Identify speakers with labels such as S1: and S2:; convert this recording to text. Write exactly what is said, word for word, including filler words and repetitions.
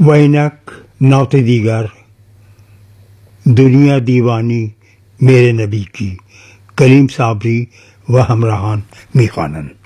S1: वैनक नौते दीगर दुनिया दीवानी मेरे नबी की, कलीम साबरी व हमराहान मीखानन।